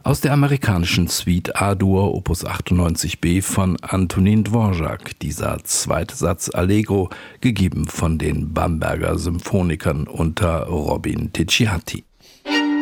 Aus der amerikanischen Suite A-Dur Opus 98b von Antonin Dvorak, dieser zweite Satz Allegro, gegeben von den Bamberger Symphonikern unter Robin Ticciati.